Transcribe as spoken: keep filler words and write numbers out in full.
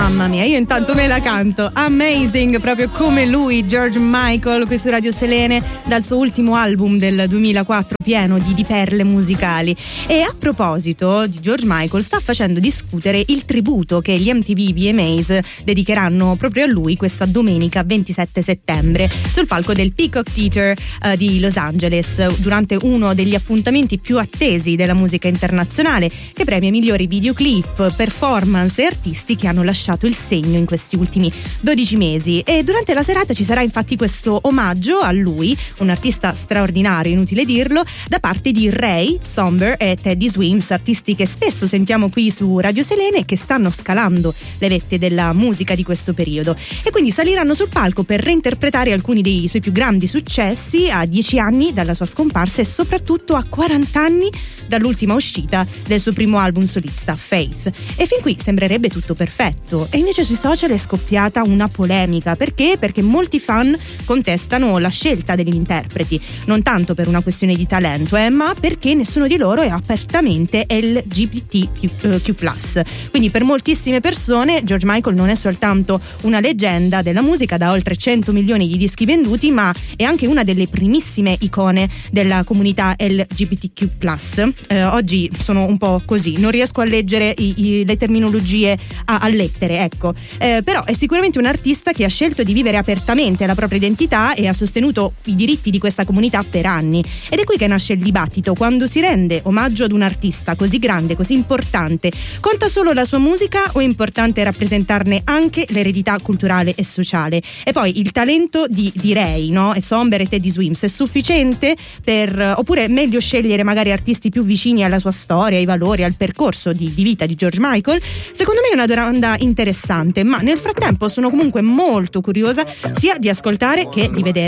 Mamma mia, io intanto me la canto. Amazing, proprio come lui, George Michael, qui su Radio Selene, dal suo ultimo album del duemilaquattro, pieno di, di perle musicali. E a proposito di George Michael, sta facendo discutere il tributo che gli M T V V M As dedicheranno proprio a lui questa domenica ventisette settembre sul palco del Peacock Theatre uh, di Los Angeles, durante uno degli appuntamenti più attesi della musica internazionale, che premia i migliori videoclip, performance e artisti che hanno lasciato il segno in questi ultimi dodici mesi. E durante la serata ci sarà infatti questo omaggio a lui, un artista straordinario, inutile dirlo, da parte di Ray, Somber e Teddy Swims, artisti che spesso sentiamo qui su Radio Selene e che stanno scalando le vette della musica di questo periodo, e quindi saliranno sul palco per reinterpretare alcuni dei suoi più grandi successi a dieci anni dalla sua scomparsa e soprattutto a quaranta anni dall'ultima uscita del suo primo album solista, Faith. E fin qui sembrerebbe tutto perfetto, e invece sui social è scoppiata una polemica. Perché? Perché molti fan contestano la scelta degli interpreti, non tanto per una questione di talento, eh, ma perché nessuno di loro è apertamente L G B T Q plus. Quindi per moltissime persone George Michael non è soltanto una leggenda della musica da oltre cento milioni di dischi venduti, ma è anche una delle primissime icone della comunità L G B T Q plus. Eh, oggi sono un po' così, non riesco a leggere i, i, le terminologie a, a lettere, ecco. Eh, però è sicuramente un artista che ha scelto di vivere apertamente la propria identità e ha sostenuto i diritti di questa comunità per anni. Ed è qui che nasce il dibattito: quando si rende omaggio ad un artista così grande, così importante, conta solo la sua musica o è importante rappresentarne anche l'eredità culturale e sociale? E poi il talento di, di Ray, no? E Somber e Teddy Swims è sufficiente per, oppure è meglio scegliere magari artisti più vicini alla sua storia, ai valori, al percorso di, di vita di George Michael? Secondo me è una domanda interessante, ma nel frattempo sono comunque molto curiosa sia di ascoltare che di vedere